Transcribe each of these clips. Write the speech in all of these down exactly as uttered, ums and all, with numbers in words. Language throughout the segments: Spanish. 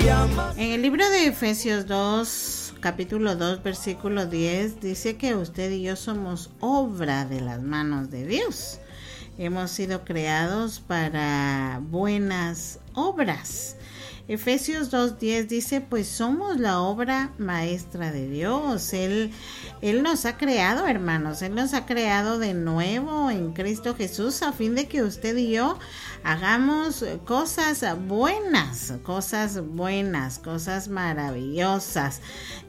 En el libro de Efesios dos, capítulo dos, versículo diez, dice que usted y yo somos obra de las manos de Dios. Hemos sido creados para buenas obras. Efesios dos diez dice, pues somos la obra maestra de Dios. Él, Él nos ha creado, hermanos, Él nos ha creado de nuevo en Cristo Jesús a fin de que usted y yo hagamos cosas buenas, cosas buenas, cosas maravillosas.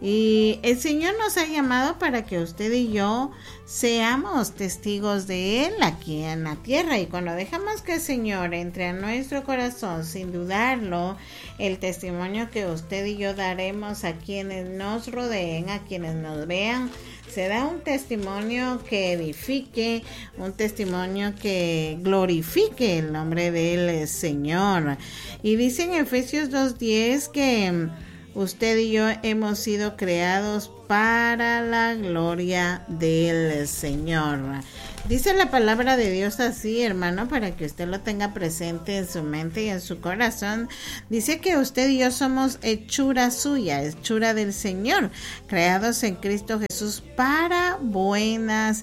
Y el Señor nos ha llamado para que usted y yo seamos testigos de Él aquí en la tierra. Y cuando dejamos que el Señor entre a nuestro corazón, sin dudarlo, el testimonio que usted y yo daremos a quienes nos rodeen, a quienes nos vean, será un testimonio que edifique, un testimonio que glorifique el nombre del Señor. Y dice en Efesios dos diez que usted y yo hemos sido creados para la gloria del Señor. Dice la palabra de Dios así, hermano, para que usted lo tenga presente en su mente y en su corazón. Dice que usted y yo somos hechura suya, hechura del Señor, creados en Cristo Jesús para buenas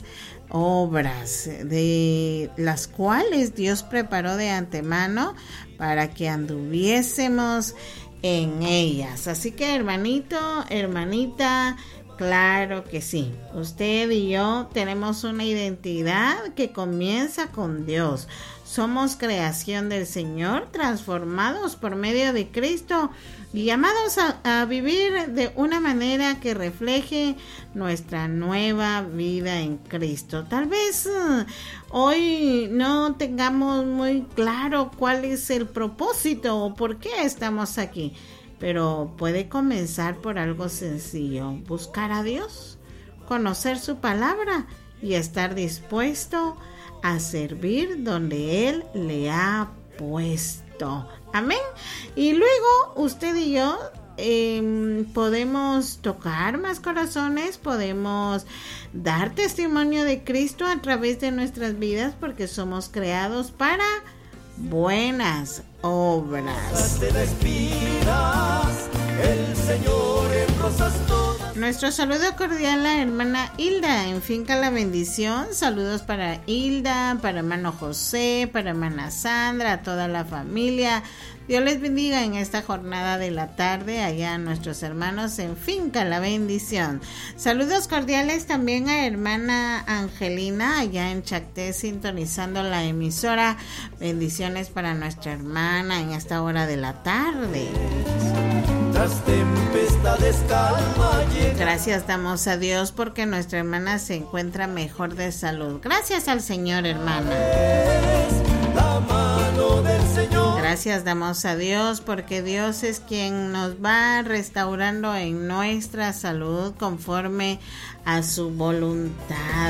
obras, de las cuales Dios preparó de antemano para que anduviésemos en ellas. Así que, hermanito, hermanita, claro que sí. Usted y yo tenemos una identidad que comienza con Dios. Somos creación del Señor, transformados por medio de Cristo y llamados a, a vivir de una manera que refleje nuestra nueva vida en Cristo. Tal vez uh, hoy no tengamos muy claro cuál es el propósito o por qué estamos aquí, pero puede comenzar por algo sencillo: buscar a Dios, conocer su palabra y estar dispuesto a servir donde Él le ha puesto. Amén. Y luego usted y yo eh, podemos tocar más corazones, podemos dar testimonio de Cristo a través de nuestras vidas, porque somos creados para buenas obras. Te despidas, el Señor en rosas todas. Nuestro saludo cordial a la hermana Hilda en Finca La Bendición. Saludos para Hilda, para hermano José, para hermana Sandra, a toda la familia. Dios les bendiga en esta jornada de la tarde allá a nuestros hermanos en Finca La Bendición. Saludos cordiales también a hermana Angelina allá en Chacté, sintonizando la emisora. Bendiciones para nuestra hermana en esta hora de la tarde. Tras tempestades calma llega. Gracias damos a Dios porque nuestra hermana se encuentra mejor de salud. Gracias al Señor, hermana. La mano del Señor. Gracias damos a Dios porque Dios es quien nos va restaurando en nuestra salud conforme a su voluntad.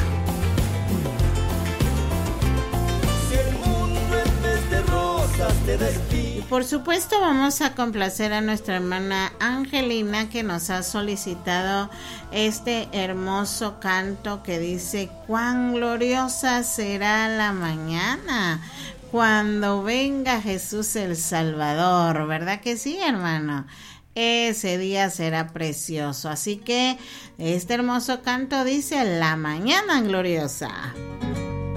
Si el mundo en vez de rosas te despide. Y por supuesto vamos a complacer a nuestra hermana Angelina, que nos ha solicitado este hermoso canto que dice: cuán gloriosa será la mañana cuando venga Jesús el Salvador. ¿Verdad que sí, hermano? Ese día será precioso. Así que este hermoso canto dice: la mañana gloriosa.